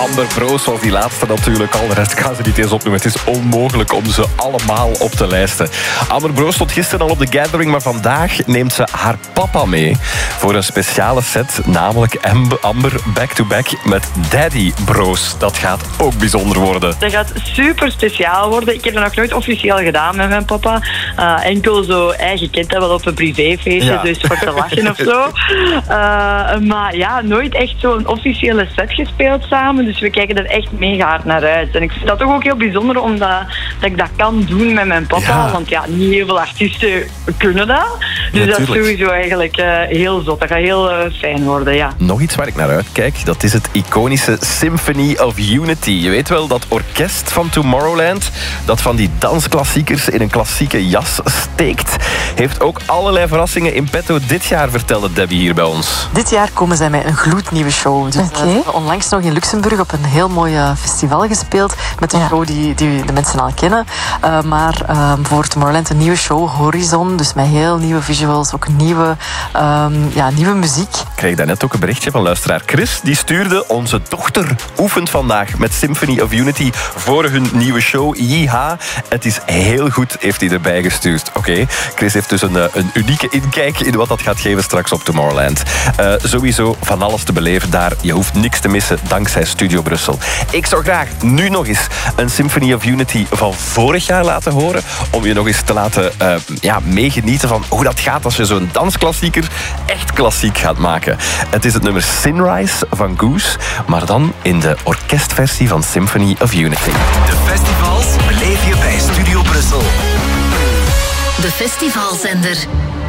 Amber Broos was die laatste natuurlijk al. De rest gaan ze niet eens opnoemen. Het is onmogelijk om ze allemaal op te lijsten. Amber Broos stond gisteren al op de Gathering, maar vandaag neemt ze haar papa mee voor een speciale set, namelijk Amber back-to-back met Daddy Broos. Dat gaat ook bijzonder worden. Dat gaat super speciaal worden. Ik heb dat nog nooit officieel gedaan met mijn papa. Enkel zo, je kent dat wel op een privéfeestje, dus voor te lachen of zo. Maar ja, nooit echt zo'n officiële set gespeeld samen. Dus we kijken er echt mega hard naar uit. En ik vind dat toch ook heel bijzonder, omdat ik dat kan doen met mijn papa. Ja. Want ja, niet heel veel artiesten kunnen dat. Dus dat is sowieso eigenlijk heel zot. Dat gaat heel fijn worden, ja. Nog iets waar ik naar uitkijk, dat is het iconische Symphony of Unity. Je weet wel, dat orkest van Tomorrowland, dat van die dansklassiekers in een klassieke jas steekt, heeft ook allerlei verrassingen in petto dit jaar, vertelde Debbie hier bij ons. Dit jaar komen zij met een gloednieuwe show. Dus onlangs nog in Luxemburg op een heel mooi festival gespeeld met een show die de mensen al kennen. Maar voor Tomorrowland een nieuwe show, Horizon, dus met heel nieuwe visuals, ook nieuwe muziek. Ik kreeg daarnet ook een berichtje van luisteraar Chris. Die stuurde: onze dochter oefent vandaag met Symphony of Unity voor hun nieuwe show. Jiha, het is heel goed, heeft hij erbij gestuurd. Oké, Chris heeft dus een unieke inkijk in wat dat gaat geven straks op Tomorrowland. Sowieso van alles te beleven daar. Je hoeft niks te missen dankzij Studio Brussel. Ik zou graag nu nog eens een Symphony of Unity van vorig jaar laten horen, om je nog eens te laten meegenieten van hoe dat gaat als je zo'n dansklassieker echt klassiek gaat maken. Het is het nummer Sunrise van Goose, maar dan in de orkestversie van Symphony of Unity. De festivals beleef je bij Studio Brussel. De festivalzender.